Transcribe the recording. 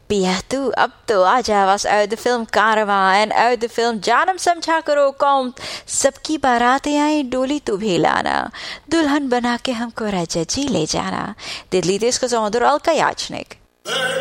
पिया तू अब तो आजा बस uit de film कारवां en uit de film जानम समझा करो कौन सबकी बारातें आई डोली तू भी लाना दुल्हन बना के हमको राजा जी ले जाना. Dit lied is gezongen door Alka Yachnik.